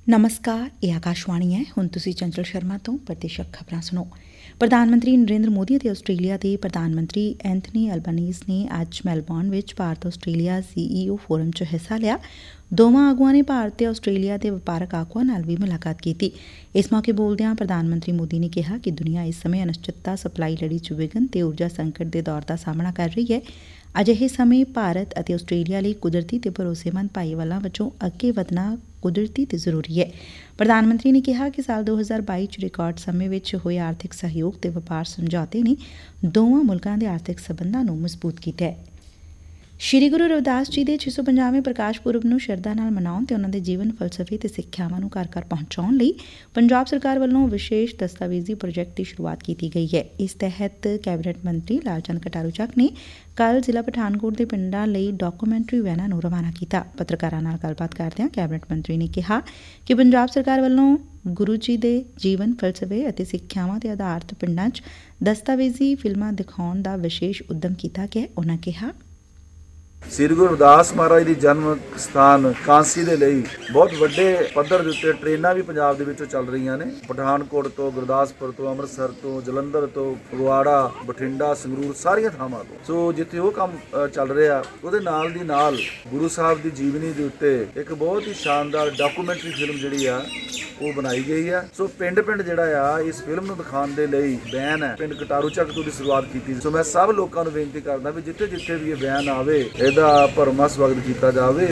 ਨਮਸਕਾਰ, ਇਹ ਆਕਾਸ਼ਵਾਣੀ ਹੈ। ਹੁਣ ਤੁਸੀਂ ਚੰਚਲ ਸ਼ਰਮਾ ਤੋਂ ਪ੍ਰਦੇਸ਼ਕ ਖਬਰਾਂ ਸੁਣੋ। ਪ੍ਰਧਾਨ ਮੰਤਰੀ ਨਰਿੰਦਰ ਮੋਦੀ ਅਤੇ ਆਸਟ੍ਰੇਲੀਆ ਦੇ ਪ੍ਰਧਾਨ ਮੰਤਰੀ ਐਂਥਨੀ ਐਲਬਾਨੀਜ਼ ਨੇ ਅੱਜ ਮੈਲਬੌਰਨ ਵਿਚ ਭਾਰਤ ਆਸਟ੍ਰੇਲੀਆ CEO ਫੋਰਮ 'ਚ ਹਿੱਸਾ ਲਿਆ। ਦੋਵਾਂ ਆਗੂਆਂ ਨੇ ਭਾਰਤ ਤੇ ਆਸਟ੍ਰੇਲੀਆ ਦੇ ਵਪਾਰਕ ਆਗੂਆਂ ਨਾਲ ਵੀ ਮੁਲਾਕਾਤ ਕੀਤੀ। ਇਸ ਮੌਕੇ ਬੋਲਦਿਆਂ ਪ੍ਰਧਾਨ ਮੰਤਰੀ ਮੋਦੀ ਨੇ ਕਿਹਾ ਕਿ ਦੁਨੀਆ ਇਸ ਸਮੇਂ ਅਨਿਸ਼ਚਿਤਤਾ ਸਪਲਾਈ ਲੜੀ 'ਚ ਵਿਘਨ ਤੇ ਊਰਜਾ ਸੰਕਟ ਦੇ ਦੌਰ ਦਾ ਸਾਹਮਣਾ ਕਰ ਰਹੀ ਹੈ। ਅਜਿਹੇ ਸਮੇਂ ਭਾਰਤ ਅਤੇ ਆਸਟ੍ਰੇਲੀਆ ਲਈ ਕੁਦਰਤੀ ਤੇ ਭਰੋਸੇਮੰਦ ਭਾਈਵਾਲਾਂ ਵਜੋਂ ਅੱਗੇ ਵਧਣਾ ਕੁਦਰਤੀ ਤੇ ਜ਼ਰੂਰੀ ਹੈ। ਪ੍ਰਧਾਨ ਮੰਤਰੀ ਨੇ ਕਿਹਾ ਕਿ ਸਾਲ 2022 'ਚ ਰਿਕਾਰਡ ਸਮੇਂ ਵਿੱਚ ਹੋਏ ਆਰਥਿਕ ਸਹਿਯੋਗ ਤੇ ਵਪਾਰ ਸਮਝੌਤੇ ਨੇ ਦੋਵਾਂ ਮੁਲਕਾਂ ਦੇ ਆਰਥਿਕ ਸਬੰਧਾਂ ਨੂੰ ਮਜ਼ਬੂਤ ਕੀਤੈ। ਸ੍ਰੀ ਗੁਰੂ ਰਵਿਦਾਸ ਜੀ ਦੇ 650ਵੇਂ ਪ੍ਰਕਾਸ਼ ਪੁਰਬ ਨੂੰ ਸ਼ਰਧਾ ਨਾਲ ਮਨਾਉਣ ਤੇ ਉਨ੍ਹਾਂ ਦੇ ਜੀਵਨ ਫਲਸਫੇ ਤੇ ਸਿੱਖਿਆਵਾਂ ਨੂੰ ਘਰ ਘਰ ਪਹੁੰਚਾਉਣ ਲਈ ਪੰਜਾਬ ਸਰਕਾਰ ਵੱਲੋਂ ਵਿਸ਼ੇਸ਼ ਦਸਤਾਵੇਜ਼ੀ ਪ੍ਰੋਜੈਕਟ ਦੀ ਸ਼ੁਰੂਆਤ ਕੀਤੀ ਗਈ ਹੈ। ਇਸ ਤਹਿਤ ਕੈਬਨਿਟ ਮੰਤਰੀ ਲਾਲ ਚੰਦ ਕਟਾਰੂ ਚੱਕ ਨੇ ਕੱਲ੍ਹ ਜ਼ਿਲ੍ਹਾ ਪਠਾਨਕੋਟ ਦੇ ਪਿੰਡਾਂ ਲਈ ਡਾਕੂਮੈਂਟਰੀ ਵੈਨਾਂ ਨੂੰ ਰਵਾਨਾ ਕੀਤਾ। ਪੱਤਰਕਾਰਾਂ ਨਾਲ ਗੱਲਬਾਤ ਕਰਦਿਆਂ ਕੈਬਨਿਟ ਮੰਤਰੀ ਨੇ ਕਿਹਾ ਕਿ ਪੰਜਾਬ ਸਰਕਾਰ ਵੱਲੋਂ ਗੁਰੂ ਜੀ ਦੇ ਜੀਵਨ ਫਲਸਫੇ ਅਤੇ ਸਿੱਖਿਆਵਾਂ ਤੇ ਆਧਾਰਿਤ ਪਿੰਡਾਂ 'ਚ ਦਸਤਾਵੇਜ਼ੀ ਫਿਲਮਾਂ ਦਿਖਾਉਣ ਦਾ ਵਿਸ਼ੇਸ਼ ਉੱਦਮ ਕੀਤਾ ਗਿਆ। ਉਨ੍ਹਾਂ ਕਿਹਾ, ਸ੍ਰੀ ਗੁਰੂ ਰਵਿਦਾਸ ਮਹਾਰਾਜ ਦੀ ਜਨਮ ਸਥਾਨ ਕਾਂਸੀ ਦੇ ਲਈ ਬਹੁਤ ਵੱਡੇ ਪੱਧਰ ਦੇ ਉੱਤੇ ਟ੍ਰੇਨਾਂ ਵੀ ਪੰਜਾਬ ਦੇ ਵਿੱਚੋਂ ਚੱਲ ਰਹੀਆਂ ਨੇ। ਪਠਾਨਕੋਟ ਤੋਂ, ਗੁਰਦਾਸਪੁਰ ਤੋਂ, ਅੰਮ੍ਰਿਤਸਰ ਤੋਂ, ਜਲੰਧਰ ਤੋਂ, ਫਗਵਾੜਾ, ਬਠਿੰਡਾ, ਸੰਗਰੂਰ, ਸਾਰੀਆਂ ਥਾਵਾਂ ਤੋਂ। ਸੋ ਜਿੱਥੇ ਉਹ ਕੰਮ ਚੱਲ ਰਿਹਾ, ਉਹਦੇ ਨਾਲ ਦੀ ਨਾਲ ਗੁਰੂ ਸਾਹਿਬ ਦੀ ਜੀਵਨੀ ਦੇ ਉੱਤੇ ਇੱਕ ਬਹੁਤ ਹੀ ਸ਼ਾਨਦਾਰ ਡਾਕੂਮੈਂਟਰੀ ਫਿਲਮ ਜਿਹੜੀ ਆ ਉਹ ਬਣਾਈ ਗਈ ਆ। ਸੋ ਪਿੰਡ ਜਿਹੜਾ ਆ ਇਸ ਫਿਲਮ ਨੂੰ ਦਿਖਾਉਣ ਦੇ ਲਈ ਵੈਨ ਹੈ ਪਿੰਡ ਕਟਾਰੂ ਚੱਕ ਤੋਂ ਦੀ ਸ਼ੁਰੂਆਤ ਕੀਤੀ। ਸੋ ਮੈਂ ਸਭ ਲੋਕਾਂ ਨੂੰ ਬੇਨਤੀ ਕਰਦਾ ਵੀ ਜਿੱਥੇ ਜਿੱਥੇ ਵੀ ਇਹ ਵੈਨ ਆਵੇ ਇਹਦਾ ਭਰਵਾਂ ਸਵਾਗਤ ਕੀਤਾ ਜਾਵੇ।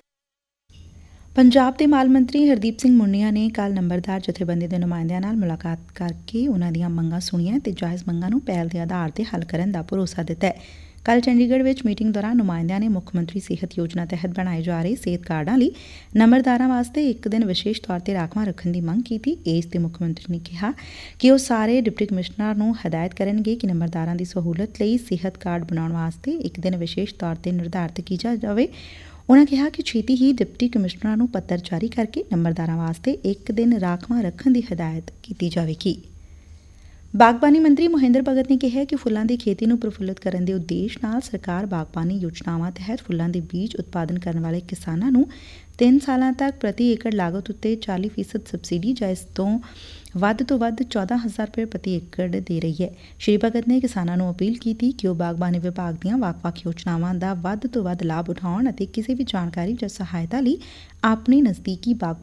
ਪੰਜਾਬ ਦੇ ਮਾਲ ਮੰਤਰੀ ਹਰਦੀਪ ਸਿੰਘ ਮੁੰਨੀਆ ਨੇ ਕੱਲ੍ਹ ਨੰਬਰਦਾਰ ਜਥੇਬੰਦੀ ਦੇ ਨੁਮਾਇੰਦਿਆਂ ਨਾਲ ਮੁਲਾਕਾਤ ਕਰਕੇ ਉਨ੍ਹਾਂ ਦੀਆਂ ਮੰਗਾਂ ਸੁਣੀਆਂ ਤੇ ਜਾਇਜ਼ ਮੰਗਾਂ ਨੂੰ ਪਹਿਲ ਦੇ ਆਧਾਰ ਤੇ ਹੱਲ ਕਰਨ ਦਾ ਭਰੋਸਾ ਦਿੱਤਾ। ਕੱਲ੍ਹ ਚੰਡੀਗੜ੍ਹ ਵਿੱਚ ਮੀਟਿੰਗ ਦੌਰਾਨ ਨੁਮਾਇੰਦਿਆਂ ਨੇ ਮੁੱਖ ਮੰਤਰੀ ਸਿਹਤ ਯੋਜਨਾ ਤਹਿਤ ਬਣਾਏ ਜਾ ਰਹੇ ਸਿਹਤ ਕਾਰਡਾਂ ਲਈ ਨੰਬਰਦਾਰਾਂ ਵਾਸਤੇ ਇੱਕ ਦਿਨ ਵਿਸ਼ੇਸ਼ ਤੌਰ ਤੇ ਰਾਖਵਾਂ ਰੱਖਣ ਦੀ ਮੰਗ ਕੀਤੀ। ਇਸ ਤੇ ਮੁੱਖ ਮੰਤਰੀ ਨੇ ਕਿਹਾ ਕਿ ਉਹ ਸਾਰੇ ਡਿਪਟੀ ਕਮਿਸ਼ਨਰਾਂ ਨੂੰ ਹਦਾਇਤ ਕਰਨਗੇ ਕਿ ਨੰਬਰਦਾਰਾਂ ਦੀ ਸਹੂਲਤ ਲਈ ਸਿਹਤ ਕਾਰਡ ਬਣਾਉਣ ਵਾਸਤੇ ਇੱਕ ਦਿਨ ਵਿਸ਼ੇਸ਼ ਤੌਰ ਤੇ ਨਿਰਧਾਰਿਤ ਕੀਤਾ ਜਾਵੇ। ਉਨ੍ਹਾਂ ਕਿਹਾ ਕਿ ਛੇਤੀ ਹੀ ਡਿਪਟੀ ਕਮਿਸ਼ਨਰਾਂ ਨੂੰ ਪੱਤਰ ਜਾਰੀ ਕਰਕੇ ਨੰਬਰਦਾਰਾਂ ਵਾਸਤੇ ਇੱਕ ਦਿਨ ਰਾਖਵਾਂ ਰੱਖਣ ਦੀ ਹਦਾਇਤ ਕੀਤੀ ਜਾਵੇਗੀ। ਬਾਗਬਾਨੀ ਮੰਤਰੀ ਮੋਹਿੰਦਰ ਭਗਤ ਨੇ ਕਿਹਾ ਕਿ ਫੁੱਲਾਂ ਦੀ ਖੇਤੀ ਨੂੰ ਪ੍ਰਫੁੱਲਿਤ ਕਰਨ ਦੇ ਉਦੇਸ਼ ਨਾਲ ਸਰਕਾਰ ਬਾਗਬਾਨੀ ਯੋਜਨਾਵਾਂ ਤਹਿਤ ਫੁੱਲਾਂ ਦੇ ਬੀਜ ਉਤਪਾਦਨ ਕਰਨ ਵਾਲੇ ਕਿਸਾਨਾਂ ਨੂੰ 3 ਸਾਲਾਂ ਤੱਕ ਪ੍ਰਤੀ ਏਕੜ ਲਾਗਤ ਉੱਤੇ 40% ਸਬਸਿਡੀ ਜਾਂ ਇਸ ਤੋਂ ਵੱਧ 14,000 ਰੁਪਏ ਪ੍ਰਤੀ ਏਕੜ ਦੇ ਰਹੀ ਹੈ। ਸ਼੍ਰੀ ਭਗਤ ਨੇ ਕਿਸਾਨਾਂ ਨੂੰ ਅਪੀਲ ਕੀਤੀ ਕਿ ਉਹ ਬਾਗਬਾਨੀ ਵਿਭਾਗ ਦੀਆਂ ਵੱਖ-ਵੱਖ ਯੋਜਨਾਵਾਂ ਦਾ ਵੱਧ ਤੋਂ ਵੱਧ ਲਾਭ ਉਠਾਉਣ ਅਤੇ ਕਿਸੇ ਵੀ ਜਾਣਕਾਰੀ ਜਾਂ ਸਹਾਇਤਾ ਲਈ ਆਪਣੇ ਨਜ਼ਦੀਕੀ ਬਾਗ